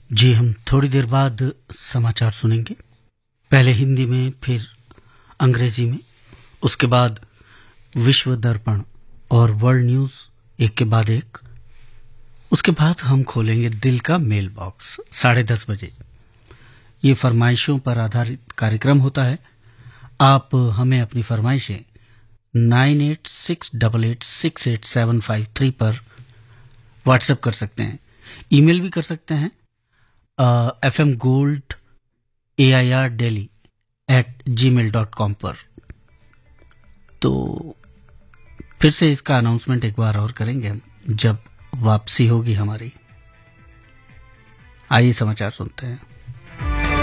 जी, हम थोड़ी देर बाद समाचार सुनेंगे। पहले हिंदी में, फिर अंग्रेजी में, उसके बाद विश्व दर्पण और वर्ल्ड न्यूज एक के बाद एक। उसके बाद हम खोलेंगे दिल का मेल बॉक्स 10:30 बजे। ये फरमाइशों पर आधारित कार्यक्रम होता है। आप हमें अपनी फरमाइशें 9868868753 पर व्हाट्सएप कर सकते हैं। ईमेल भी कर सकते हैं fmgold@gmail.com पर। तो फिर से इसका अनाउंसमेंट एक बार और करेंगे हम जब वापसी होगी हमारी। आइए समाचार सुनते हैं।